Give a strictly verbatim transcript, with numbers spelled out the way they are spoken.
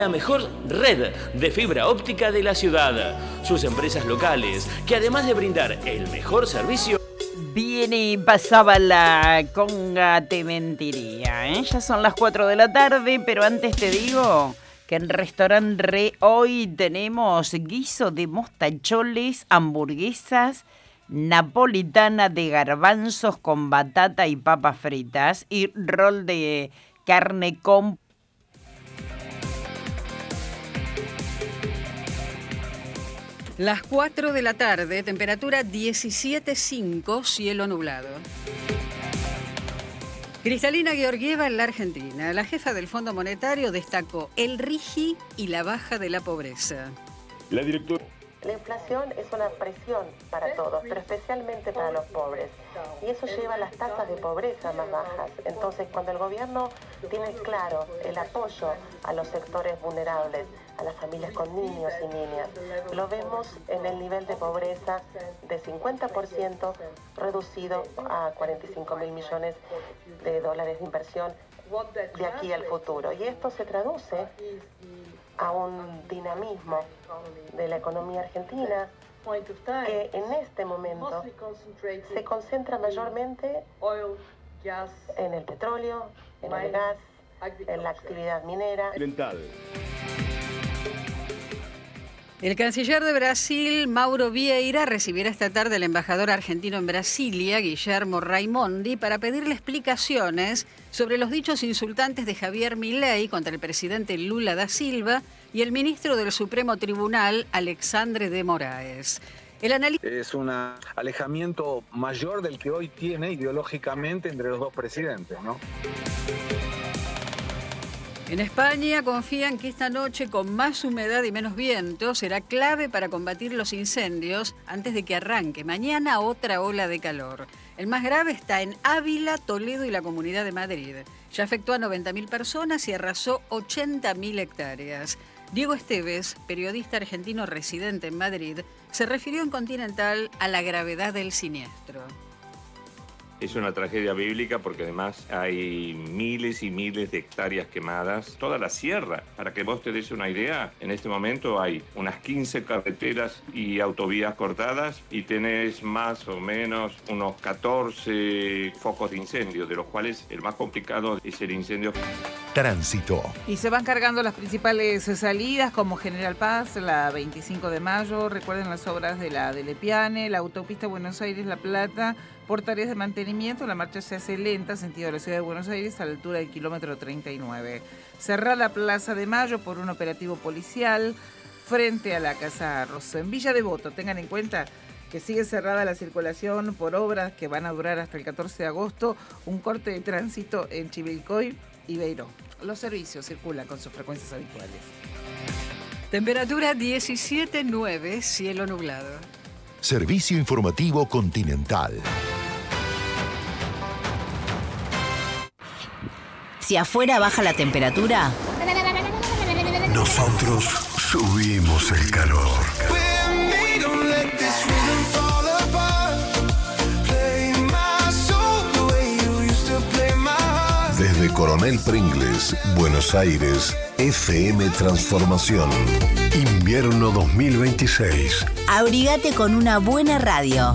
La mejor red de fibra óptica de la ciudad. Sus empresas locales, que además de brindar el mejor servicio... Viene y pasaba la conga, te mentiría, ¿eh? Ya son las cuatro de la tarde, pero antes te digo que en Restaurant Re hoy tenemos guiso de mostacholes, hamburguesas, napolitana de garbanzos con batata y papas fritas y rol de carne con... Las cuatro de la tarde, temperatura diecisiete punto cinco, cielo nublado. Cristalina Georgieva en la Argentina. La jefa del Fondo Monetario destacó el RIGI y la baja de la pobreza. La directora... La inflación es una presión para todos, pero especialmente para los pobres. Y eso lleva a las tasas de pobreza más bajas. Entonces, cuando el gobierno tiene claro el apoyo a los sectores vulnerables, a las familias con niños y niñas, lo vemos en el nivel de pobreza de cincuenta por ciento reducido a cuarenta y cinco mil millones de dólares de inversión de aquí al futuro. Y esto se traduce a un dinamismo de la economía argentina que en este momento se concentra mayormente en el petróleo, en el gas, en la actividad minera. El canciller de Brasil, Mauro Vieira, recibirá esta tarde al embajador argentino en Brasilia, Guillermo Raimondi, para pedirle explicaciones sobre los dichos insultantes de Javier Milei contra el presidente Lula da Silva y el ministro del Supremo Tribunal, Alexandre de Moraes. El analista... Es un alejamiento mayor del que hoy tiene ideológicamente entre los dos presidentes, ¿no? En España confían que esta noche, con más humedad y menos viento, será clave para combatir los incendios antes de que arranque mañana otra ola de calor. El más grave está en Ávila, Toledo y la Comunidad de Madrid. Ya afectó a noventa mil personas y arrasó ochenta mil hectáreas. Diego Esteves, periodista argentino residente en Madrid, se refirió en Continental a la gravedad del siniestro. Es una tragedia bíblica porque además hay miles y miles de hectáreas quemadas. Toda la sierra, para que vos te des una idea, en este momento hay unas quince carreteras y autovías cortadas y tenés más o menos unos catorce focos de incendio, de los cuales el más complicado es el incendio. Tránsito. Y se van cargando las principales salidas como General Paz, la veinticinco de mayo, recuerden las obras de la de Lepiane, la autopista Buenos Aires-La Plata, por tareas de mantenimiento, la marcha se hace lenta, sentido de la ciudad de Buenos Aires, a la altura del kilómetro treinta y nueve. Cerrar la Plaza de Mayo por un operativo policial frente a la Casa Rosa. En Villa Devoto, tengan en cuenta que sigue cerrada la circulación por obras que van a durar hasta el catorce de agosto, un corte de tránsito en Chivilcoy y Beiró. Los servicios circulan con sus frecuencias habituales. Temperatura diecisiete punto nueve, cielo nublado. Servicio informativo Continental. Si afuera baja la temperatura, nosotros subimos el calor. Desde Coronel Pringles, Buenos Aires, F M Transformación. Invierno dos mil veintiséis. Abrigate con una buena radio.